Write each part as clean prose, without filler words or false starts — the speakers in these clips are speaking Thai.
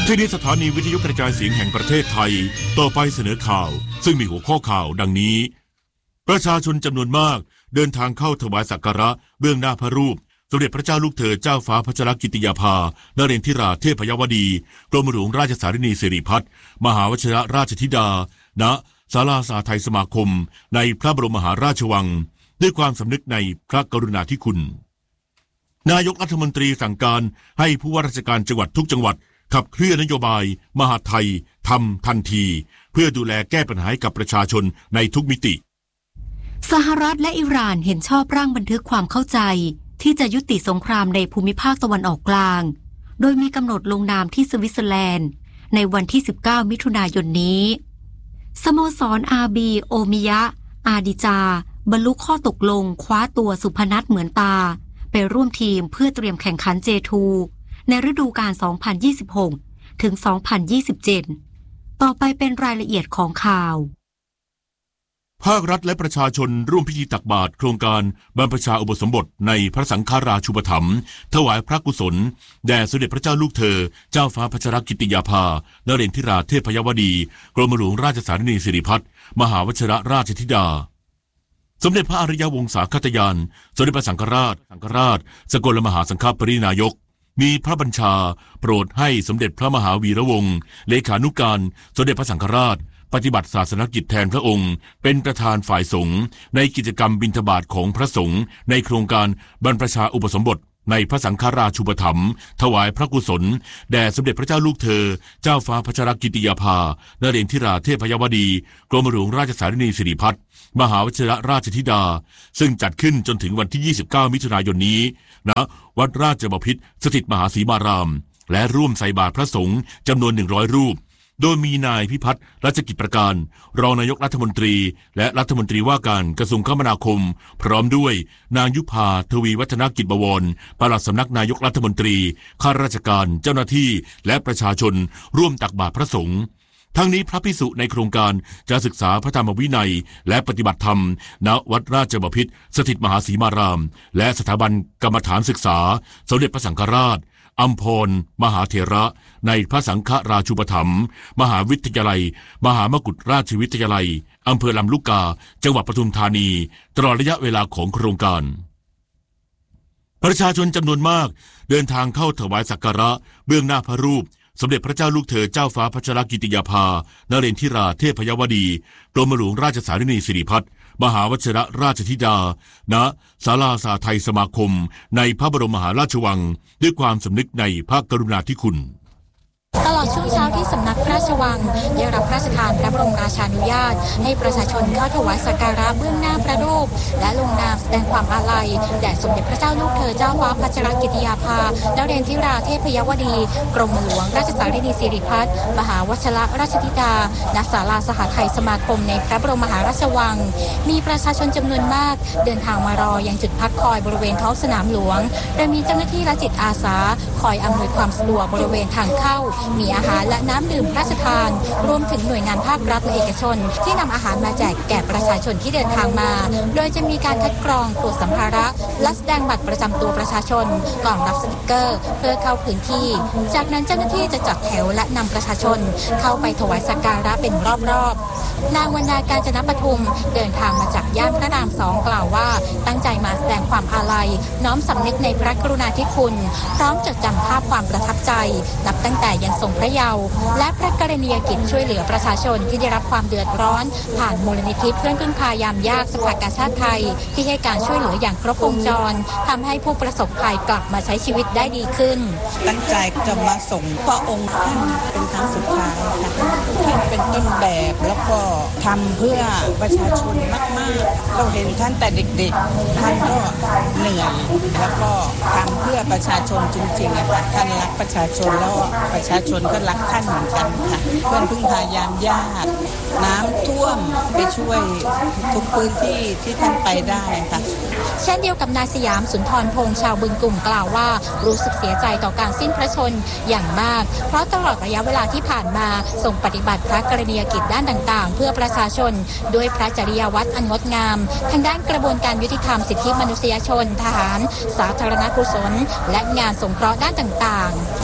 ที่นี้สถานีวิทยุกระจายเสียงแห่งประเทศไทยต่อไปเสนอข่าวซึ่งมีหัวข้อข่าวดังนี้ประชาชนจำนวนมากเดินทางเข้าถวายสักการะเบื้องหน้าพระรูปสมเด็จพระเจ้าลูกเธอเจ้าฟ้าพัชรกิติยาภานเรนทิราเทพยวดีกรมหลวงราชสารินีสิริพัฒน์มหาวชิรราชธิดาณศาลาสาไทยสมาคมในพระบรมมหาราชวังด้วยความสำนึกในพระกรุณาธิคุณนายกรัฐมนตรีสั่งการให้ผู้ว่าราชการจังหวัดทุกจังหวัดขับเคลื่อนนโยบายมหาดไทยทำทันทีเพื่อดูแลแก้ปัญหากับประชาชนในทุกมิติสหรัฐและอิหร่านเห็นชอบร่างบันทึกความเข้าใจที่จะยุติสงครามในภูมิภาคตะวันออกกลางโดยมีกำหนดลงนามที่สวิตเซอร์แลนด์ในวันที่19มิถุนายนนี้สโมสรอาบีโอมิยะอาดิจาบรรลุข้อตกลงคว้าตัวสุพนัทเหมือนตาไปร่วมทีมเพื่อเตรียมแข่งขัน J2 ในฤดูกาล 2026 ถึง 2027 ต่อไปเป็นรายละเอียดของข่าวภาครัฐและประชาชนร่วมพิธีตักบาตรโครงการบรรพชาอุปสมบทในพระสังฆราชูปถัมภ์ถวายพระกุศลแด่สมเด็จพระเจ้าลูกเธอเจ้าฟ้าพัชรกิติยาภานเรนทิราเทพยวดีกรมหลวงราชสารินีสิริพัฒน์มหาวชิรราชธิดาสมเด็จพระอริยวงศาคตยานสมเด็จพระสังฆราชสกลมหาสังฆปรินายกมีพระบัญชาโปรดให้สมเด็จพระมหาวีระวงศ์เลขานุการสมเด็จพระสังฆราชปฏิบัติศาสนกิจแทนพระองค์เป็นประธานฝ่ายสงฆ์ในกิจกรรมบิณฑบาตของพระสงฆ์ในโครงการบรรพชาอุปสมบทในพระสังฆราชูปถัมภ์ถวายพระกุศลแด่สมเด็จพระเจ้าลูกเธอเจ้าฟ้าพัชรกิติยาภานเรนทิราเทพยวดีกรมหลวงราชสารินีสิริพัฒน์มหาวชิรราชธิดาซึ่งจัดขึ้นจนถึงวันที่29มิถุนายนนี้ณวัดราชบพิตรสถิตมหาสีมารามและร่วมใส่บาตรพระสงฆ์จำนวน100รูปโดยมีนายพิพัฒน์รัชกิจประการรองนายกรัฐมนตรีและรัฐมนตรีว่าการกระทรวงคมนาคมพร้อมด้วยนางยุพาทวีวัฒนกิจบวรปลัดสำนักนายกรัฐมนตรีข้าราชการเจ้าหน้าที่และประชาชนร่วมตักบาตรพระสงฆ์ทั้งนี้พระภิกษุในโครงการจะศึกษาพระธรรมวินัยและปฏิบัติธรรมณวัดราชบพิตรสถิตมหาสีมารามและสถาบันกรรมฐานศึกษาสมเด็จพระสังฆราชอัมพรมหาเถระในพระสังฆราชูปถัมภ์มหาวิทยาลัยมหามกุฏราชวิทยาลัยอำเภอลำลูกกาจังหวัดปทุมธานีตลอดระยะเวลาของโครงการประชาชนจำนวนมากเดินทางเข้าถวายสักการะเบื้องหน้าพระรูปสมเด็จพระเจ้าลูกเธอเจ้าฟ้าพัชรกิติยาภานเรนทิราเทพยวดีกรมหลวงราชสารินีสิริพัฒน์มหาวชิรราชธิดาณศาลาสาไทยสมาคมในพระบรมมหาราชวังด้วยความสำนึกในพระกรุณาธิคุณตลอดช่วงเช้าที่สำนักพระราชวังได้รับพระราชทานพระบรมราชานุญาตให้ประชาชนเข้าถวายสักการะเบื้องหน้าพระรูปและลงนามแสดงความอาลัยแด่สมเด็จพระเจ้าลูกเธอเจ้าฟ้าพัชรกิติยาภานเรนทิราเทพยวดีกรมหลวงราชสารินีสิริพัฒน์มหาวชิรราชธิดาณศาลาสหไทยสมาคมในพระบรมมหาราชวังมีประชาชนจำนวนมากเดินทางมารอยังจุดพักคอยบริเวณท้องสนามหลวงโดยมีเจ้าหน้าที่และจิตอาสาคอยอำนวยความสะดวกบริเวณทางเข้ามีอาหารและน้ำดื่มพระราชทานรวมถึงหน่วยงานภาครัฐและเอกชนที่นำอาหารมาแจกแก่ประชาชนที่เดินทางมาโดยจะมีการคัดกรองตรวจสัมภาระและแสดงบัตรประจำตัวประชาชนก่อนรับสติกเกอร์เพื่อเข้าพื้นที่จากนั้นเจ้าหน้าที่จะจัดแถวและนำประชาชนเข้าไปถวายสักการะเป็นรอบๆนางวรรณาการจนปทุมเดินทางมาจากย่านพระราม2กล่าวว่าตั้งใจมาแสดงความอาลัยน้อมสำนึกในพระกรุณาธิคุณพร้อมจดจำภาพความประทับใจนับตั้งแต่ยังทรงพระเยาว์และพระกรณียกิจช่วยเหลือประชาชนที่ได้รับความเดือดร้อนผ่านมูลนิธิเพื่อนพึ่งพายามยากสภากาชาติไทยที่ให้การช่วยเหลืออย่างครบวงจรทำให้ผู้ประสบภัยกลับมาใช้ชีวิตได้ดีขึ้นตั้งใจจะมาส่งพระองค์ท่านเป็นครั้งสุดท้ายค่ะท่านเป็นต้นแบบแล้วก็ทำเพื่อประชาชนมากๆเราเห็นท่านแต่เด็กๆท่านก็เหนื่อยแล้วก็ทำเพื่อประชาชนจริงๆค่ะท่านรักประชาชนแล้วประชาชนก็รักท่านเหมือนกันค่ะเพื่อนพึ่งพายามยากน้ำท่วมไปช่วยทุกพื้นที่ที่ท่านไปได้ค่ะเช่นเดียวกับนายสยามสุนทรพงษ์ชาวบึงกลุ่มกล่าวว่ารู้สึกเสียใจต่อการสิ้นพระชนม์อย่างมากเพราะตลอดระยะเวลาที่ผ่านมาทรงปฏิบัติพระกรณียกิจด้านต่างๆเพื่อประชาชนด้วยพระจริยวัตรอันงดงามทางด้านกระบวนการยุติธรรมสิทธิมนุษยชนทหารสาธารณกุศลและงานสงเคราะห์ด้านต่างๆ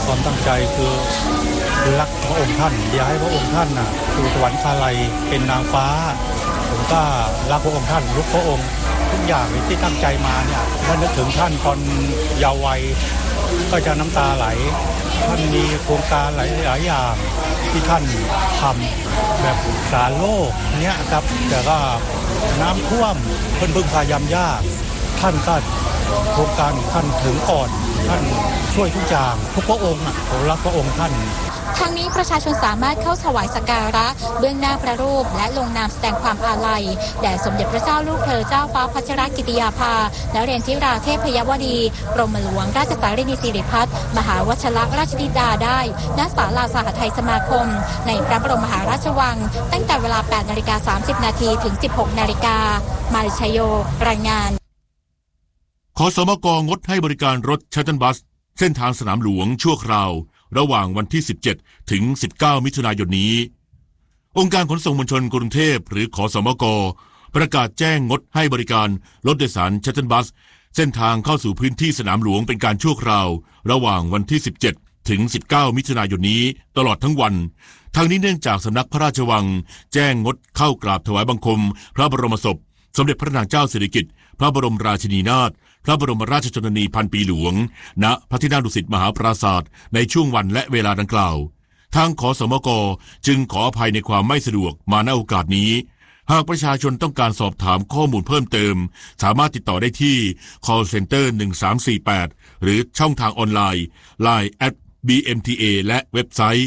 ความตั้งใจคือรักพระองค์ท่านอยากให้พระองค์ท่านสู่สวรรคาลัยเป็นนางฟ้าผมก็รักพระองค์ท่านรักพระองค์ทุกอย่างที่ตั้งใจมาเนี่ยถ้านึกถึงท่านตอนเยาว์วัยก็จะน้ำตาไหลท่านมีโครงการหลายอย่างที่ท่านทำแบบสารโลกเนี้ยครับแต่ก็น้ำท่วมเพิ่งพายามยากท่านก็โครงการท่านถึงก่อนท่านช่วยทุกอย่างทุกพระองค์ผมรักพระองค์ท่านทางนี้ประชาชนสามารถเข้าถวายสักการะเบื้องหน้าพระรูปและลงนามแสดงความอาลัยแด่สมเด็จพระเจ้าลูกเธอเจ้าฟ้าพัชรกิติยาภาและเรนทิราเทพยวดีกรมหลวงราชสารินีสิริพัฒน์มหาวชิรราชธิดาได้ณศาลาสหทัยสมาคมในพระบรมมหาราชวังตั้งแต่เวลา 8:30 น.ถึง 16:00 น.มาริชโยรายงานขสมก.งดให้บริการรถชัตเทิลบัสเส้นทางสนามหลวงชั่วคราวระหว่างวันที่ 17 ถึง 19 มิถุนายนนี้องค์การขนส่งมวลชนกรุงเทพหรือขสมก.ประกาศแจ้งงดให้บริการรถโดยสารชัตเทิลบัสเส้นทางเข้าสู่พื้นที่สนามหลวงเป็นการชั่วคราวระหว่างวันที่ 17 ถึง 19 มิถุนายนนี้ตลอดทั้งวันทางนี้เนื่องจากสำนักพระราชวังแจ้งงดเข้ากราบถวายบังคมพระบรมศพสมเด็จพระนางเจ้าสิริกิติ์พระบรมราชินีนาถพระบรมราชชนนีพันปีหลวงณพระที่นั่งดุสิตมหาปราสาทในช่วงวันและเวลาดังกล่าวทางขสมก.จึงขออภัยในความไม่สะดวกมาณโอกาสนี้หากประชาชนต้องการสอบถามข้อมูลเพิ่มเติมสามารถติดต่อได้ที่ call center 1348หรือช่องทางออนไลน์ Line @bmta และเว็บไซต์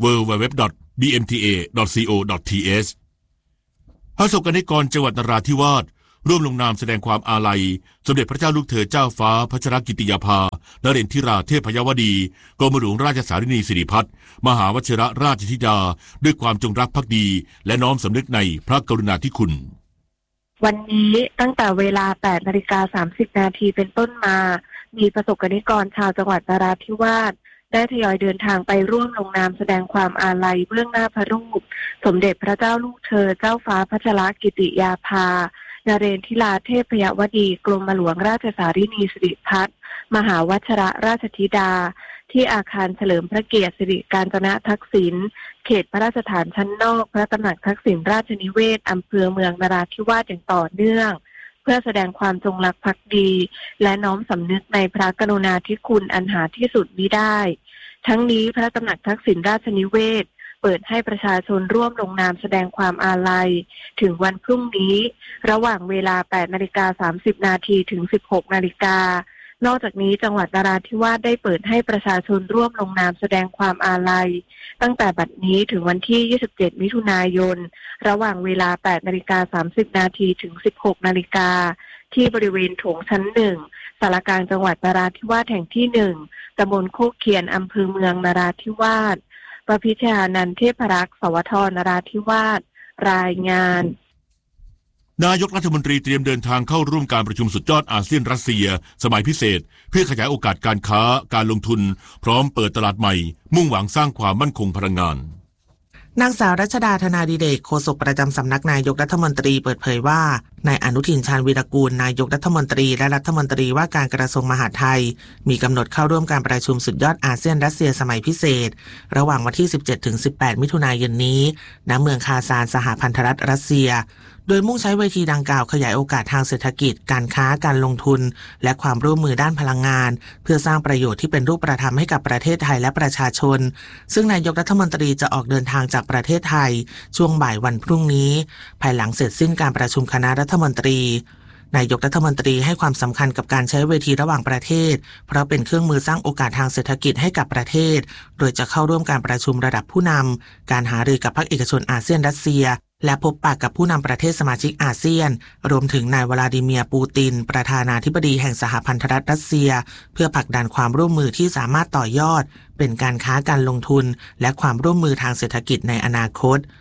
www.bmta.co.th ประสบกนิกรจังหวัดนราธิวาสร่วมลงนามแสดงความอาลัยสมเด็จพระเจ้าลูกเธอเจ้าฟ้าพัชรกิติยาภานเรนทิราเทพยวดีกรมหลวงราชสารินีสิริพัฒน์มหาวชิรราชธิดาด้วยความจงรักภักดีและน้อมสำนึกในพระกรุณาธิคุณวันนี้ตั้งแต่เวลา 8:30 น.เป็นต้นมามีประสบกนิกรชาวจังหวัดนราธิวาสได้ทยอยเดินทางไปร่วมลงนามแสดงความอาลัยเบื้องหน้าพระรูปสมเด็จพระเจ้าลูกเธอเจ้าฟ้าพัชรกิติยาภานเรนทิราเทพยวดีกรมหลวงราชสารินีสิริพัฒน์มหาวชิรราชธิดาที่อาคารเฉลิมพระเกียรติสิริกาญจนทักษิณเขตพระราชฐานชั้นนอกพระตำหนักทักษิณราชนิเวศอำเภอเมืองนราธิวาสอย่างต่อเนื่องเพื่อแสดงความจงรักภักดีและน้อมสำนึกในพระกรุณาธิคุณอันหาที่สุดมิได้ทั้งนี้พระตำหนักทักษิณราชนิเวศเปิดให้ประชาชนร่วมลงนามแสดงความอาลัยถึงวันพรุ่งนี้ระหว่างเวลา 8:30 น.ถึง 16:00 น.นอกจากนี้จังหวัดนราธิวาสได้เปิดให้ประชาชนร่วมลงนามแสดงความอาลัยตั้งแต่บัดนี้ถึงวันที่ 27 มิถุนายนระหว่างเวลา 8:30 น.ถึง 16:00 น.ที่บริเวณโถงชั้น 1 ศาลากลางจังหวัดนราธิวาสแห่งที่ 1 ตำบลโคกเคียนอำเภอเมืองนราธิวาสประพิชญานันท์เทพรักษ์สวทนราธิวาสรายงานนายกรัฐมนตรีเตรียมเดินทางเข้าร่วมการประชุมสุดยอดอาเซียนรัสเซียสมัยพิเศษเพื่อขยายโอกาสการค้าการลงทุนพร้อมเปิดตลาดใหม่มุ่งหวังสร้างความมั่นคงพลังงานนางสาวรัชดาธนาดิเรกโฆษกประจำสำนักนายกรัฐมนตรีเปิดเผยว่านายอนุทินชาญวีรกูลนายกรัฐมนตรีและรัฐมนตรีว่าการกระทรวงมหาดไทยมีกำหนดเข้าร่วมการประชุมสุดยอดอาเซียนรัสเซียสมัยพิเศษระหว่างวันที่ 17-18 มิถุนายนนี้ณเมืองคาซานสหพันธรัฐรัสเซียโดยมุ่งใช้เวทีดังกล่าวขยายโอกาสทางเศรษฐกิจการค้าการลงทุนและความร่วมมือด้านพลังงานเพื่อสร้างประโยชน์ที่เป็นรูปธรรมให้กับประเทศไทยและประชาชนซึ่งนายกรัฐมนตรีจะออกเดินทางจากประเทศไทยช่วงบ่ายวันพรุ่งนี้ภายหลังเสร็จสิ้นการประชุมคณะรัฐมนตรีนายกรัฐมนตรีให้ความสำคัญกับการใช้เวทีระหว่างประเทศเพราะเป็นเครื่องมือสร้างโอกาสทางเศรษฐกิจให้กับประเทศโดยจะเข้าร่วมการประชุมระดับผู้นำการหารือกับพรรคเอกชนอาเซียนรัสเซียและพบปะกับผู้นำประเทศสมาชิกอาเซียนรวมถึงนายวลาดิเมียร์ปูตินประธานาธิบดีแห่งสหพันธรัฐรัสเซียเพื่อผลักดันความร่วมมือที่สามารถต่อยอดเป็นการค้าการลงทุนและความร่วมมือทางเศรษฐกิจในอนาคต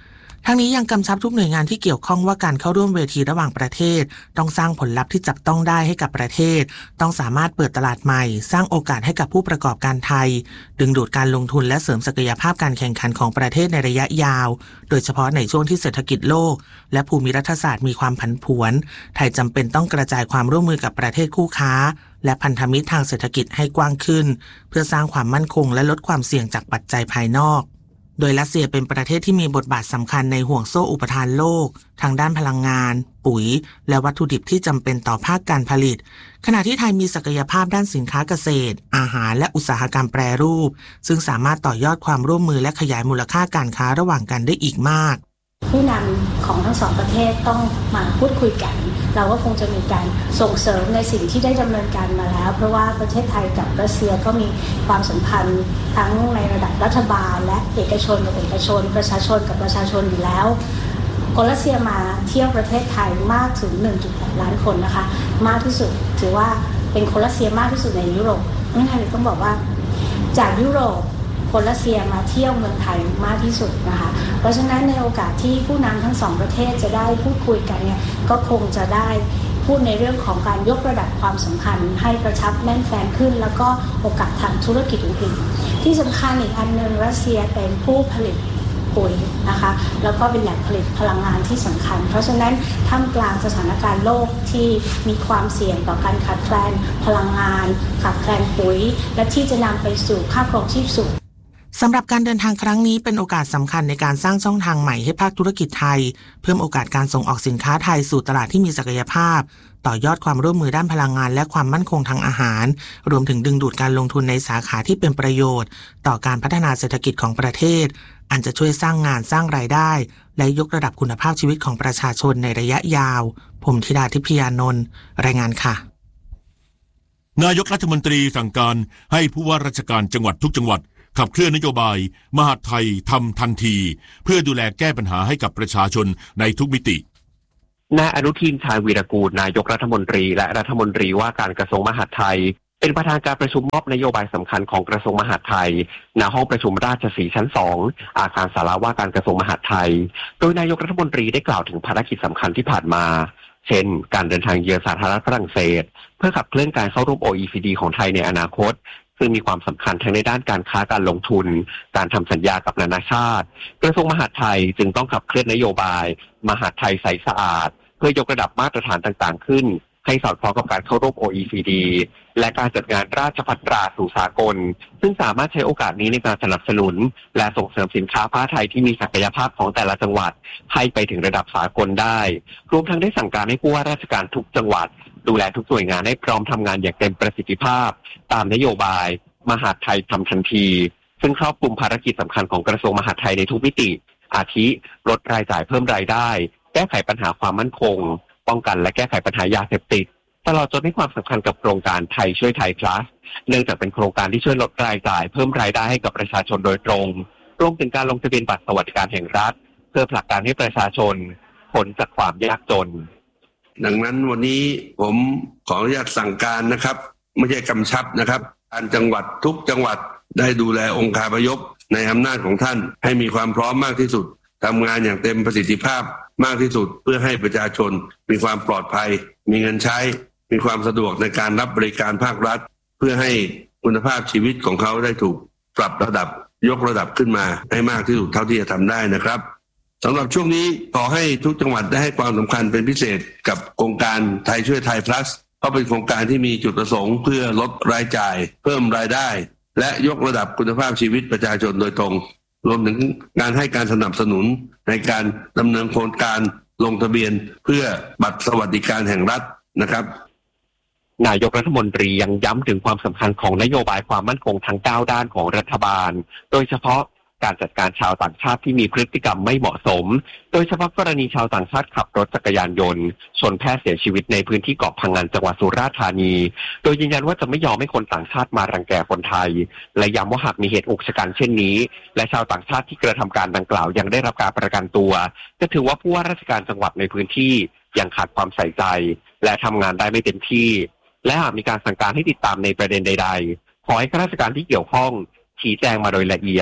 ทั้งนี้ยังกำชับทุกหน่วยงานที่เกี่ยวข้องว่าการเข้าร่วมเวทีระหว่างประเทศต้องสร้างผลลัพธ์ที่จับต้องได้ให้กับประเทศต้องสามารถเปิดตลาดใหม่สร้างโอกาสให้กับผู้ประกอบการไทยดึงดูดการลงทุนและเสริมศักยภาพการแข่งขันของประเทศในระยะยาวโดยเฉพาะในช่วงที่เศรษฐกิจโลกและภูมิรัฐศาสตร์มีความผันผวนไทยจำเป็นต้องกระจายความร่วมมือกับประเทศคู่ค้าและพันธมิตรทางเศรษฐกิจให้กว้างขึ้นเพื่อสร้างความมั่นคงและลดความเสี่ยงจากปัจจัยภายนอกโดยรัสเซียเป็นประเทศที่มีบทบาทสำคัญในห่วงโซ่อุปทานโลกทางด้านพลังงานปุ๋ยและวัตถุดิบที่จำเป็นต่อภาคการผลิตขณะที่ไทยมีศักยภาพด้านสินค้าเกษตรอาหารและอุตสาหกรรมแปรรูปซึ่งสามารถต่อยอดความร่วมมือและขยายมูลค่าการค้าระหว่างกันได้อีกมากผู้นำของทั้งสองประเทศต้องมาพูดคุยกันเราก็คงจะมีการส่งเสริมในสิ่งที่ได้ดำเนินการมาแล้วเพราะว่าประเทศไทยกับรัสเซียก็มีความสัมพันธ์ทั้งในระดับรัฐบาลและเอกชนกับเอกชนประชาชนกับประชาชนอยู่แล้วคนรัสเซียมาเที่ยวประเทศไทยมากถึง 1.8 ล้านคนนะคะมากที่สุดถือว่าเป็นคนรัสเซียมากที่สุดในยุโรปนั่นไงต้องบอกว่าจากยุโรปคนรัสเซียมาเที่ยวเมืองไทยมากที่สุดนะคะเพราะฉะนั้นในโอกาสที่ผู้นำทั้งสองประเทศจะได้พูดคุยกันเนี่ยก็คงจะได้พูดในเรื่องของการยกระดับความสัมพันธ์ให้กระชับแน่นแฟ้นขึ้นแล้วก็โอกาสทางธุรกิจอื่นๆที่สำคัญอีกอันนึงรัสเซียเป็นผู้ผลิตปุ๋ยนะคะแล้วก็เป็นแหล่งผลิตพลังงานที่สำคัญเพราะฉะนั้นท่ามกลางสถานการณ์โลกที่มีความเสี่ยงต่อการขาดแคลนพลังงานขาดแคลนปุ๋ยและที่จะนำไปสู่ค่าครองชีพสูงสำหรับการเดินทางครั้งนี้เป็นโอกาสสำคัญในการสร้างช่องทางใหม่ให้ภาคธุรกิจไทยเพิ่มโอกาสการส่งออกสินค้าไทยสู่ตลาดที่มีศักยภาพต่อยอดความร่วมมือด้านพลังงานและความมั่นคงทางอาหารรวมถึงดึงดูดการลงทุนในสาขาที่เป็นประโยชน์ต่อการพัฒนาเศรษฐกิจของประเทศอันจะช่วยสร้างงานสร้างรายได้และยกระดับคุณภาพชีวิตของประชาชนในระยะยาวผมธิดาทิพยานนท์รายงานค่ะนายกรัฐมนตรีสั่งการให้ผู้ว่าราชการจังหวัดทุกจังหวัดขับเคลื่อนนโยบายมหาดไทยทำทันทีเพื่อดูแลแก้ปัญหาให้กับประชาชนในทุกมิตินายอนุทินชาญวีรกูลนายกรัฐมนตรีและรัฐมนตรีว่าการกระทรวงมหาดไทยเป็นประธานการประชุมมอบนโยบายสำคัญของกระทรวงมหาดไทยณห้องประชุมราชสีห์ชั้น 2อาคารศาลาว่าการกระทรวงมหาดไทยโดยนายกรัฐมนตรีได้กล่าวถึงภารกิจสำคัญที่ผ่านมาเช่นการเดินทางเยือนสาธารณรัฐฝรั่งเศสเพื่อขับเคลื่อนการเข้าร่วม OECD ของไทยในอนาคตซึ่งมีความสำคัญทั้งในด้านการค้าการลงทุนการทำสัญญากับนานาชาติกระทรวงมหาดไทยจึงต้องขับเคลื่อนนโยบายมหาดไทยใสสะอาดเพื่อยกระดับมาตรฐานต่างๆขึ้นให้สอดคล้องกับการเข้าร่วม OECD และการจัดงานราชภัฏตราสู่สากลซึ่งสามารถใช้โอกาสนี้ในการสนับสนุนและส่งเสริมสินค้าผ้าไทยที่มีศักยภาพของแต่ละจังหวัดให้ไปถึงระดับสากลได้รวมทั้งได้สั่งการให้ผู้ว่าราชการทุกจังหวัดดูแลทุกหน่วยงานให้พร้อมทำงานอย่างเต็มประสิทธิภาพตามนโยบายมหาดไทยทำทันทีซึ่งครอบคลุมภารกิจสำคัญของกระทรวงมหาดไทยในทุกมิติอาทิลดรายจ่ายเพิ่มรายได้แก้ไขปัญหาความมั่นคงป้องกันและแก้ไขปัญหายาเสพติดตลอดจนให้ความสำคัญกับโครงการไทยช่วยไทย Plus เนื่องจากเป็นโครงการที่ช่วยลดรายจ่ายเพิ่มรายได้ให้กับประชาชนโดยตรงรวมถึงการลงทะเบียนบัตรสวัสดิการแห่งรัฐเพื่อผลักดันให้ประชาชนพ้นจากความยากจนดังนั้นวันนี้ผมขออนุญาตสั่งการนะครับไม่ใช่กำชับนะครับการจังหวัดทุกจังหวัดได้ดูแลองค์คาพยพในอำนาจของท่านให้มีความพร้อมมากที่สุดทำงานอย่างเต็มประสิทธิภาพมากที่สุดเพื่อให้ประชาชนมีความปลอดภัยมีเงินใช้มีความสะดวกในการรับบริการภาครัฐเพื่อให้คุณภาพชีวิตของเขาได้ถูกปรับระดับยกระดับขึ้นมาให้มากที่สุดเท่าที่จะทำได้นะครับสำหรับช่วงนี้ขอให้ทุกจังหวัดได้ให้ความสำคัญเป็นพิเศษกับโครงการไทยช่วยไทย Plus เพราะเป็นโครงการที่มีจุดประสงค์เพื่อลดรายจ่ายเพิ่มรายได้และยกระดับคุณภาพชีวิตประชาชนโดยตรงรวมถึงการให้การสนับสนุนในการดำเนินโครงการลงทะเบียนเพื่อบัตรสวัสดิการแห่งรัฐนะครับนายกรัฐมนตรียังย้ำถึงความสำคัญของนโยบายความมั่นคงทั้ง9ด้านของรัฐบาลโดยเฉพาะการจัดการชาวต่างชาติที่มีพฤติกรรมไม่เหมาะสมโดยเฉพาะกรณีชาวต่างชาติขับรถจักรยานยนต์ชนแพทย์เสียชีวิตในพื้นที่เกาะพังงานจังหวัดสุราษฎร์ธานีโดยยืนยันว่าจะไม่ยอมให้คนต่างชาติมารังแกคนไทยและย้ำว่าหากมีเหตุอุกชะกันเช่นนี้และชาวต่างชาติที่กระทำการดังกล่าวยังได้รับการประกันตัวจะถือว่าผู้ว่าราชการจังหวัดในพื้นที่ยังขาดความใส่ใจและทำงานได้ไม่เต็มที่และหากมีการสั่งการให้ติดตามในประเด็นใดๆขอให้ข้าราชการที่เกี่ยวข้องชี้แจงมาโดยละเอียดเ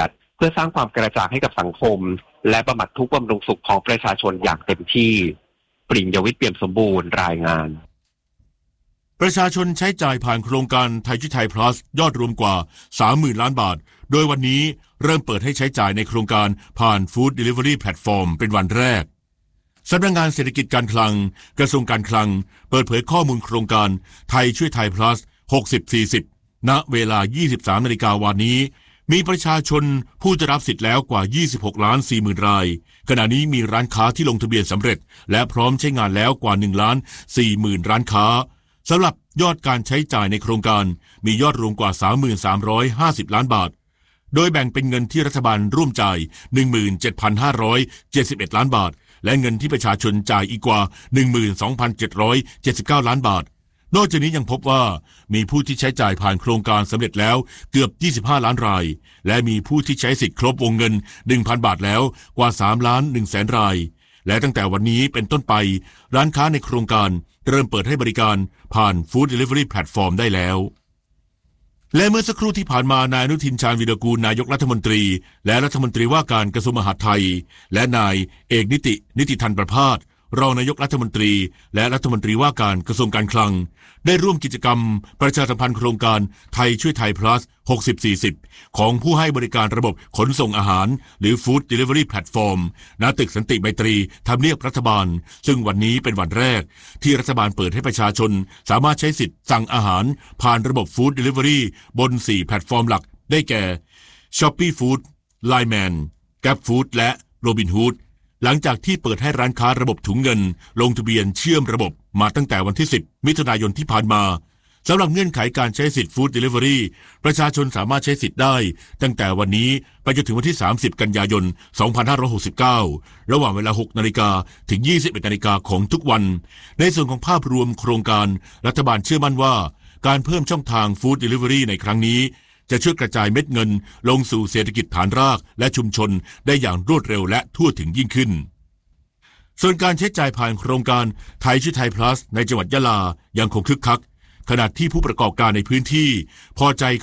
พื่อสร้างความกระจ่างให้กับสังคมและบำบัดทุกข์บำรุงสุขของประชาชนอย่างเต็มที่ปริญญวิทย์ เปี่ยมสมบูรณ์รายงานประชาชนใช้จ่ายผ่านโครงการไทยช่วยไทย plus ยอดรวมกว่า 30,000 ล้านบาทโดยวันนี้เริ่มเปิดให้ใช้จ่ายในโครงการผ่าน Food Delivery Platform เป็นวันแรกสำนักงานเศรษฐกิจการคลังกระทรวงการคลังเปิดเผยข้อมูลโครงการไทยช่วยไทย plus 60-40 ณ เวลา 23 นาฬิกาวันนี้มีประชาชนผู้จะรับสิทธิ์แล้วกว่า 26,40,000 รายขณะนี้มีร้านค้าที่ลงทะเบียนสำเร็จและพร้อมใช้งานแล้วกว่า 1,40,000 ร้านค้าสำหรับยอดการใช้จ่ายในโครงการมียอดรวมกว่า 3,350 ล้านบาทโดยแบ่งเป็นเงินที่รัฐบาลร่วมจ่าย 17,571 ล้านบาทและเงินที่ประชาชนจ่ายอีกกว่า 12,779 ล้านบาทนอกจากนี้ยังพบว่ามีผู้ที่ใช้จ่ายผ่านโครงการสำเร็จแล้วเกือบ25ล้านรายและมีผู้ที่ใช้สิทธิ์ครบวงเงิน 1,000 บาทแล้วกว่า3,100,000 รายและตั้งแต่วันนี้เป็นต้นไปร้านค้าในโครงการเริ่มเปิดให้บริการผ่าน Food Delivery Platform ได้แล้วและเมื่อสักครู่ที่ผ่านมานายอนุทินชาญวีรกูลนายกรัฐมนตรีและรัฐมนตรีว่าการกระทรวงมหาดไทยและนายเอกนิติธันประภาสรองนายกรัฐมนตรีและรัฐมนตรีว่าการกระทรวงการคลังได้ร่วมกิจกรรมประชาสัมพันธ์โครงการไทยช่วยไทย plus 60-40 ของผู้ให้บริการระบบขนส่งอาหารหรือ Food Delivery Platform ณ ตึกสันติไมตรีทำเนียบรัฐบาลซึ่งวันนี้เป็นวันแรกที่รัฐบาลเปิดให้ประชาชนสามารถใช้สิทธิ์สั่งอาหารผ่านระบบ Food Delivery บน 4 แพลตฟอร์มหลักได้แก่ Shopee Food, Line Man, Grab Food และ Robinhoodหลังจากที่เปิดให้ร้านค้าระบบถุงเงินลงทะเบียนเชื่อมระบบมาตั้งแต่วันที่ 10 มิถุนายนที่ผ่านมาสำหรับเงื่อนไขการใช้สิทธิ์ Food Delivery ประชาชนสามารถใช้สิทธิ์ได้ตั้งแต่วันนี้ไปจนถึงวันที่ 30 กันยายน 2569 ระหว่างเวลา 6 นาฬิกาถึง 21 นาฬิกาของทุกวันในส่วนของภาพรวมโครงการรัฐบาลเชื่อมั่นว่าการเพิ่มช่องทาง Food Delivery ในครั้งนี้จะช่วยกระจายเม็ดเงินลงสู่เศรษฐกิจฐานรากและชุมชนได้อย่างรวดเร็วและทั่วถึงยิ่งขึ้นส่วนการใช้จ่ายผ่านโครงการไทยช่วยไทย plus ในจังหวัดยะลายังคงคึกคักขณะที่ผู้ประกอบการในพื้นที่พอใจ